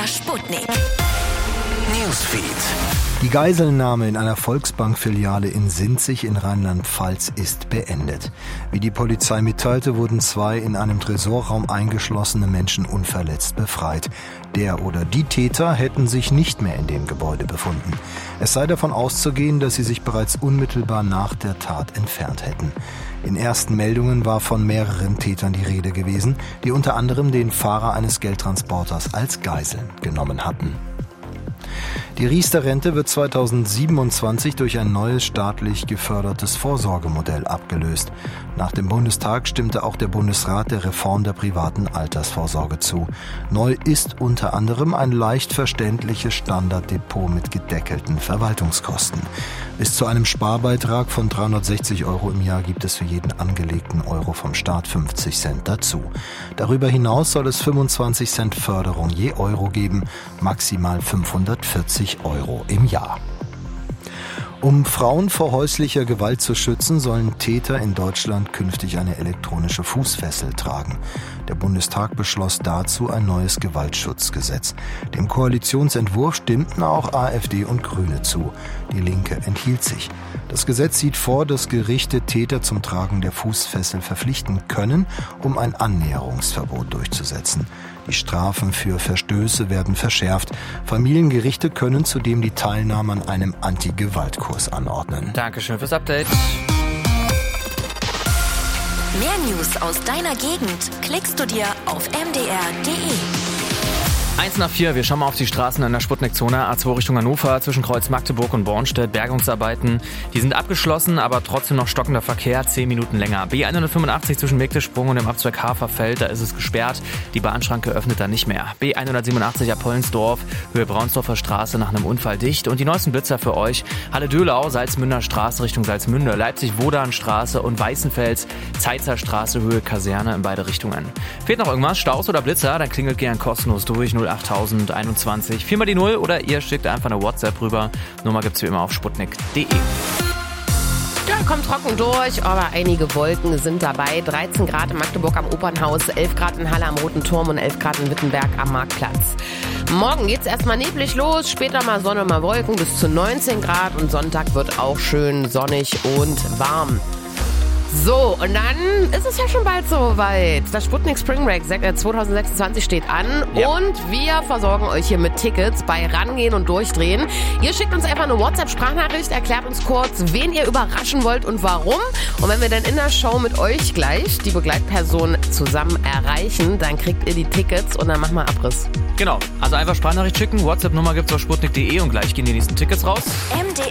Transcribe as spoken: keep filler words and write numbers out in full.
Sputnik. Newsfeed. Die Geiselnahme in einer Volksbank-Filiale in Sinzig in Rheinland-Pfalz ist beendet. Wie die Polizei mitteilte, wurden zwei in einem Tresorraum eingeschlossene Menschen unverletzt befreit. Der oder die Täter hätten sich nicht mehr in dem Gebäude befunden. Es sei davon auszugehen, dass sie sich bereits unmittelbar nach der Tat entfernt hätten. In ersten Meldungen war von mehreren Tätern die Rede gewesen, die unter anderem den Fahrer eines Geldtransporters als Geisel genommen hatten. Die Riester-Rente wird zweitausendsiebenundzwanzig durch ein neues staatlich gefördertes Vorsorgemodell abgelöst. Nach dem Bundestag stimmte auch der Bundesrat der Reform der privaten Altersvorsorge zu. Neu ist unter anderem ein leicht verständliches Standarddepot mit gedeckelten Verwaltungskosten. Bis zu einem Sparbeitrag von dreihundertsechzig Euro im Jahr gibt es für jeden angelegten Euro vom Staat fünfzig Cent dazu. Darüber hinaus soll es fünfundzwanzig Cent Förderung je Euro geben, maximal fünfhundertvierzig Euro im Jahr. Um Frauen vor häuslicher Gewalt zu schützen, sollen Täter in Deutschland künftig eine elektronische Fußfessel tragen. Der Bundestag beschloss dazu ein neues Gewaltschutzgesetz. Dem Koalitionsentwurf stimmten auch AfD und Grüne zu. Die Linke enthielt sich. Das Gesetz sieht vor, dass Gerichte Täter zum Tragen der Fußfessel verpflichten können, um ein Annäherungsverbot durchzusetzen. Die Strafen für Verstöße werden verschärft. Familiengerichte können zudem die Teilnahme an einem Anti-Gewalt-Kurs anordnen. Dankeschön fürs Update. Mehr News aus deiner Gegend klickst du dir auf m d r punkt d e. eins nach vier, wir schauen mal auf die Straßen in der Sputnik-Zone. A zwei Richtung Hannover, zwischen Kreuz Magdeburg und Bornstedt. Bergungsarbeiten, die sind abgeschlossen, aber trotzdem noch stockender Verkehr, zehn Minuten länger. B hundertfünfundachtzig zwischen Wegdesprung und dem Abzweig Haferfeld, da ist es gesperrt. Die Bahnschranke öffnet da nicht mehr. B hundertsiebenundachtzig Apollensdorf, Höhe Braunsdorfer Straße nach einem Unfall dicht. Und die neuesten Blitzer für euch: Halle-Döhlau, Salzmünder Straße Richtung Salzmünde, Leipzig-Wodan-Straße und Weißenfels, Zeitzer Straße, Höhe Kaserne in beide Richtungen. Fehlt noch irgendwas, Staus oder Blitzer? Dann klingelt gern kostenlos durch null achttausend einundzwanzig viermal die Null oder ihr schickt einfach eine WhatsApp rüber. Nummer gibt's wie immer auf sputnik punkt d e. Ja, kommt trocken durch, aber einige Wolken sind dabei. dreizehn Grad in Magdeburg am Opernhaus, elf Grad in Halle am Roten Turm und elf Grad in Wittenberg am Marktplatz. Morgen geht's erstmal neblig los, später mal Sonne, mal Wolken bis zu neunzehn Grad und Sonntag wird auch schön sonnig und warm. So, und dann ist es ja schon bald soweit. Das Sputnik Spring Break zweitausendsechsundzwanzig steht an, ja. Und wir versorgen euch hier mit Tickets bei Rangehen und Durchdrehen. Ihr schickt uns einfach eine WhatsApp-Sprachnachricht, erklärt uns kurz, wen ihr überraschen wollt und warum. Und wenn wir dann in der Show mit euch gleich die Begleitperson zusammen erreichen, dann kriegt ihr die Tickets und dann machen wir Abriss. Genau, also einfach Sprachnachricht schicken, WhatsApp-Nummer gibt's auf sputnik punkt d e und gleich gehen die nächsten Tickets raus. M D